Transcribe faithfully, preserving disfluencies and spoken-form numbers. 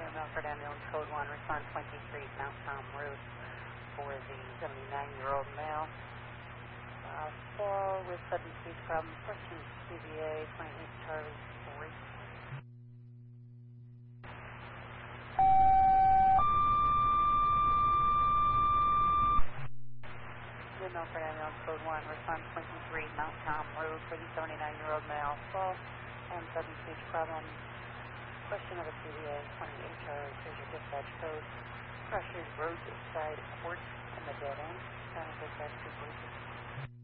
Milford Ambulance Code one, respond twenty-three, Mount Tom Road for the seventy-nine-year-old male. Uh, fall with sudden speech problem, question C V A twenty-eight Charlie three. Good Milford Ambulance Code one, respond twenty-three, Mount Tom Road for the seventy-nine-year-old male. Fall and sudden speech problem. Question of a C V A twenty-eight Charlie, here's your dispatch code. Crushes roadside quartz in the dead end. County dispatch two voices.